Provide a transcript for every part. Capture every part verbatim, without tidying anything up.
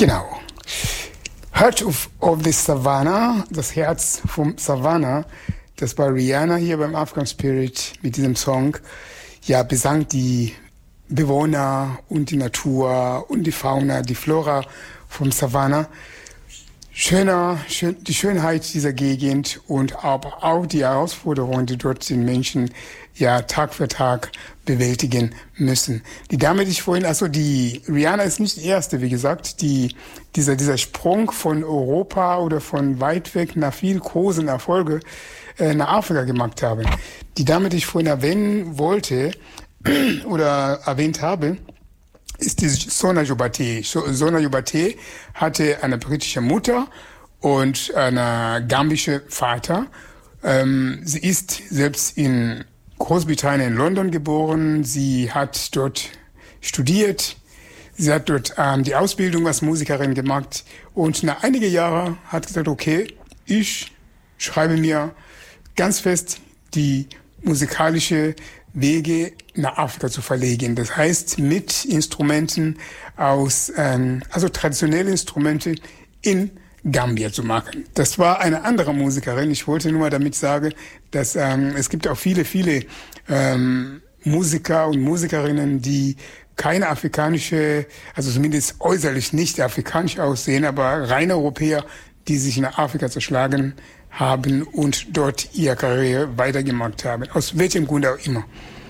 Genau. Heart of, of the Savannah, das Herz vom Savannah, das war Rihanna hier beim African Spirit mit diesem Song. Ja, besang die Bewohner und die Natur und die Fauna, die Flora vom Savannah. Schöner, schön, die Schönheit dieser Gegend und aber auch die Herausforderungen, die dort den Menschen ja Tag für Tag bewältigen müssen. Die Dame, die ich vorhin, also die Rihanna ist nicht die erste, wie gesagt, die dieser dieser Sprung von Europa oder von weit weg nach viel großen Erfolge äh, nach Afrika gemacht haben. Die Dame, die ich vorhin erwähnen wollte oder erwähnt habe, ist die Sona Jobate. Sona Jobate hatte eine britische Mutter und einen gambischen Vater. Ähm, sie ist selbst in Großbritannien in London geboren. Sie hat dort studiert. Sie hat dort ähm, die Ausbildung als Musikerin gemacht. Und nach einigen Jahren hat sie gesagt, okay, ich schreibe mir ganz fest die musikalische Wege nach Afrika zu verlegen. Das heißt, mit Instrumenten aus, ähm, also traditionelle Instrumente in Gambia zu machen. Das war eine andere Musikerin. Ich wollte nur mal damit sagen, dass ähm, es gibt auch viele, viele ähm, Musiker und Musikerinnen, die keine afrikanische, also zumindest äußerlich nicht afrikanisch aussehen, aber reine Europäer, die sich nach Afrika zerschlagen haben und dort ihre Karriere weitergemacht haben. Aus welchem Grund auch immer.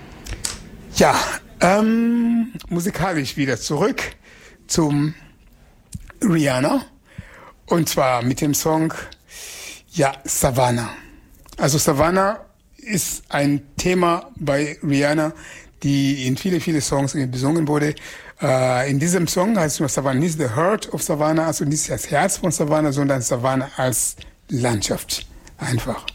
Ja, ähm, musikalisch wieder zurück zum Rihanna. Und zwar mit dem Song, ja, Savannah. Also Savannah ist ein Thema bei Rihanna, die in viele, viele Songs besungen wurde. Uh, in diesem Song heißt es nur Savannah, nicht the heart of Savannah, also nicht das Herz von Savannah, sondern Savannah als Landschaft. Einfach.